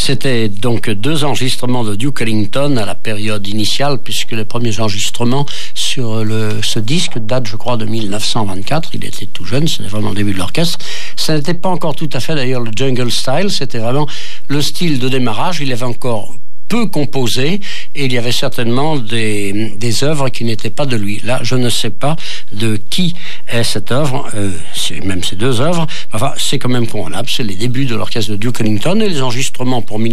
C'était donc 2 enregistrements de Duke Ellington à la période initiale, puisque les premiers enregistrements sur ce disque datent, je crois, de 1924. Il était tout jeune, c'était vraiment le début de l'orchestre. Ça n'était pas encore tout à fait d'ailleurs le jungle style, c'était vraiment le style de démarrage. Il avait encore peu composé et il y avait certainement des œuvres qui n'étaient pas de lui. Là, je ne sais pas de qui est cette œuvre, même ces 2 œuvres. Enfin, c'est quand même convenable. C'est les débuts de l'orchestre de Duke Ellington et les enregistrements pour